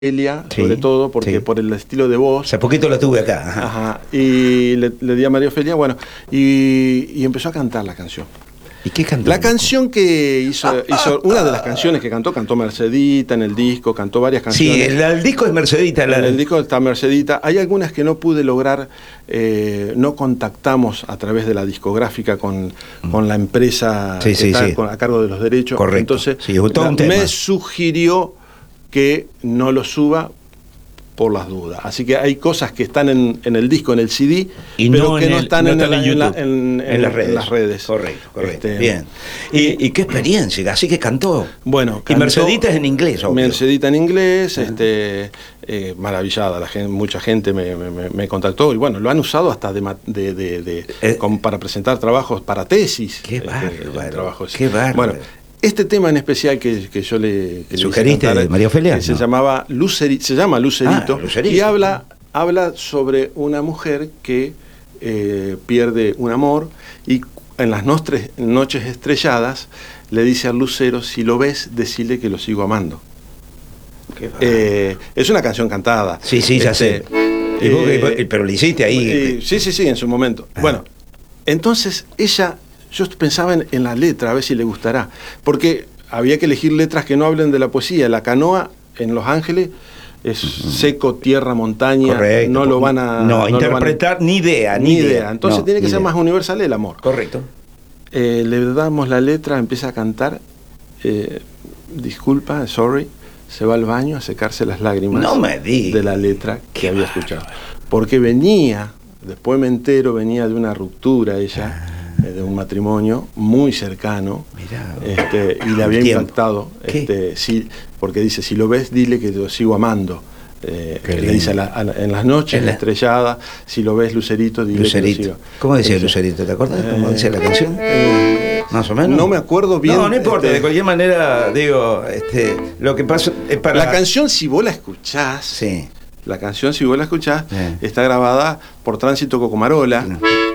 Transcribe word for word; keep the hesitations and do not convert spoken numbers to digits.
Celia, Sí, sobre todo, porque sí. por el estilo de voz. Hace poquito la tuve acá. Ajá. Ajá, y le, le di a María Ofelia, bueno, y, y empezó a cantar la canción. ¿Y qué cantó? La canción que hizo, hizo, una de las canciones que cantó, cantó Mercedita en el disco, cantó varias canciones. Sí, el, el disco es Mercedita. La... En el disco está Mercedita. Hay algunas que no pude lograr, eh, no contactamos a través de la discográfica con, con la empresa Sí, que sí, está sí. Con, a cargo de los derechos. Correcto. Entonces, Sí, todo un la, tema. me sugirió que no lo suba por las dudas. Así que hay cosas que están en, en el disco, en el C D, y pero no que en no el, están no en, están el, en, en, la, YouTube, en, en, las redes. en las redes. Correcto, correcto. Este, Bien. ¿Y, ¿Y qué experiencia? Así que cantó. Bueno, y cantó, Mercedita es en inglés, obvio. Mercedita en inglés, este, eh, maravillada. La gente, mucha gente me, me, me contactó y bueno, lo han usado hasta de, de, de, de eh, como para presentar trabajos para tesis. Qué bárbaro. Este, trabajos. Qué bárbaro. Bueno, este tema en especial que, que yo le que ¿Sugeriste le hice cantar, de María Ofelia? que se No. llamaba Lucerito, se llama Lucerito, Ah, Lucerito. y habla, habla sobre una mujer que eh, pierde un amor y en las nostres, noches estrelladas le dice al lucero: si lo ves, decile que lo sigo amando. Eh, es una canción cantada. Sí, sí, ya este, sé. Y vos, eh, pero lo hiciste ahí. Eh, sí, sí, sí, en su momento. Ah. Bueno, entonces ella, yo pensaba en, en la letra, a ver si le gustará, porque había que elegir letras que no hablen de la poesía. La canoa en Los Ángeles es uh-huh. seco, tierra, montaña. Correcto. No lo van a... No, no interpretar, van a, ni idea, ni ni idea. idea. Entonces no, tiene que ser idea. más universal el amor. Correcto. Eh, le damos la letra, empieza a cantar, eh, disculpa, sorry, se va al baño a secarse las lágrimas no me digas. de la letra que Qué había bárbaro. escuchado. Porque venía, después me entero, venía de una ruptura ella, ah. eh, de un matrimonio muy cercano. Mirá, este, y le había tiempo. impactado, este, sí, porque dice: si lo ves, dile que lo sigo amando. Eh, le dice a la, a, en las noches en la... estrelladas, si lo ves, Lucerito, dile Lucerito. que lo sigo. ¿Cómo decía dice, Lucerito? ¿Te acuerdas cómo eh, decía la canción? Eh, Más o menos. No me acuerdo bien. No, no importa, este, de cualquier manera, digo, este, lo que pasa es para... La canción, si vos la escuchás, sí. la canción, si vos la escuchás, sí. está grabada por Tránsito Cocomarola. Sí.